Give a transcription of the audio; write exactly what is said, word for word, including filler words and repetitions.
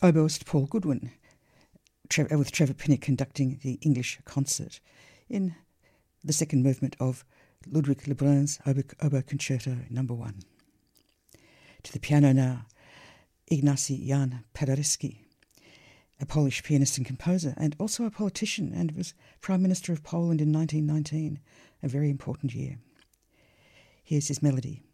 oboist Paul Goodwin, Tre- with Trevor Pinnock conducting the English concert in the second movement of Ludwig Lebrun's Oboe, Oboe Concerto Number One. To the piano now, Ignacy Jan Paderewski, a Polish pianist and composer, and also a politician, and was Prime Minister of Poland in nineteen nineteen, a very important year. Here's his melody.